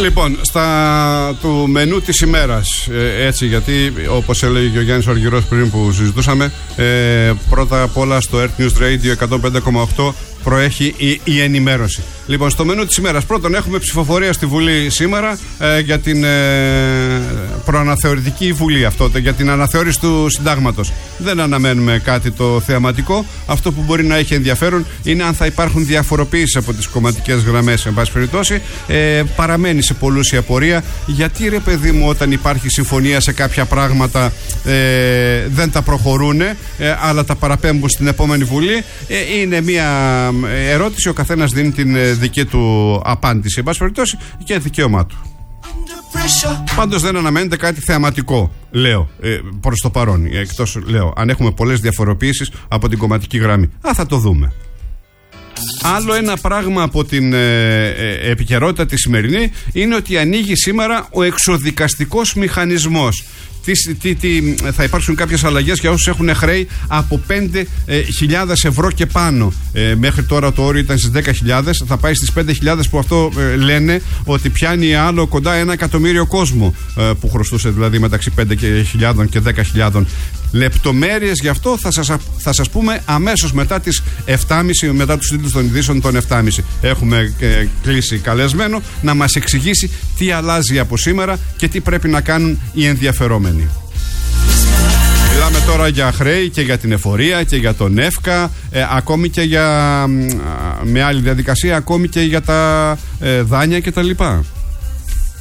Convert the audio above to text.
Λοιπόν, στα του μενού της ημέρας, έτσι, γιατί όπως έλεγε και ο Γιάννης Αργυρός πριν που συζητούσαμε, πρώτα απ' όλα στο Earth News Radio 105,8 προέχει η ενημέρωση. Λοιπόν, στο μενού της ημέρας, πρώτον έχουμε ψηφοφορία στη Βουλή σήμερα για την προαναθεωρητική Βουλή, για την αναθεώρηση του συντάγματος. Δεν αναμένουμε κάτι το θεαματικό. Αυτό που μπορεί να έχει ενδιαφέρον είναι αν θα υπάρχουν διαφοροποιήσεις από τις κομματικές γραμμές, εν πάση περιπτώσει. Παραμένει σε πολλούς η απορία, γιατί ρε παιδί μου, όταν υπάρχει συμφωνία σε κάποια πράγματα δεν τα προχωρούν, αλλά τα παραπέμπουν στην επόμενη Βουλή. Είναι μια ερώτηση, ο καθένας δίνει την δική του απάντηση, εν πάση περιπτώσει, και δικαίωμά του. Πάντως δεν αναμένεται κάτι θεαματικό, λέω, προς το παρόν. Εκτός, λέω, αν έχουμε πολλές διαφοροποιήσεις από την κομματική γραμμή. Θα το δούμε. Άλλο ένα πράγμα από την επικαιρότητα τη σημερινή είναι ότι ανοίγει σήμερα ο εξοδικαστικός μηχανισμός. Θα υπάρξουν κάποιες αλλαγές για όσους έχουν χρέη από 5.000 ευρώ και πάνω. Μέχρι τώρα το όριο ήταν στις 10.000, θα πάει στις 5.000, που αυτό λένε ότι πιάνει άλλο κοντά 1 εκατομμύριο κόσμο που χρωστούσε, δηλαδή μεταξύ 5.000 και 10.000. Λεπτομέρειες γι' αυτό θα σας πούμε αμέσως μετά τις 7.30, μετά τους τίτλους των ειδήσεων των 7.30. Έχουμε κλείσει καλεσμένο να μας εξηγήσει τι αλλάζει από σήμερα και τι πρέπει να κάνουν οι ενδιαφερόμενοι. Μιλάμε τώρα για χρέη και για την εφορία και για τον ΕΦΚΑ, ακόμη και με άλλη διαδικασία, ακόμη και για τα δάνεια κτλ.